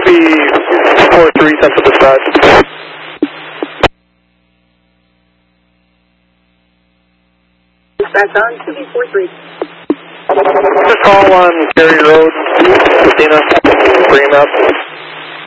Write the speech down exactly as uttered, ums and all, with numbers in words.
be four three, central dispatch. Dispatch on, two B four three. Just call on Gary Road, Christina, bring him up.